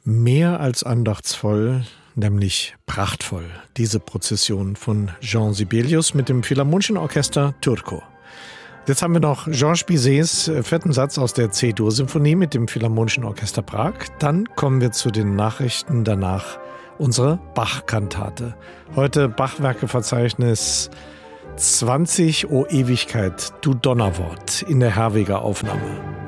Mehr als andachtsvoll, nämlich prachtvoll, diese Prozession von Jean Sibelius mit dem Philharmonischen Orchester Turku. Jetzt haben wir noch Georges Bizets vierten Satz aus der C-Dur-Symphonie mit dem Philharmonischen Orchester Prag. Dann kommen wir zu den Nachrichten, danach unsere Bach-Kantate. Heute Bachwerkeverzeichnis 20, O Ewigkeit, du Donnerwort in der Herweger Aufnahme.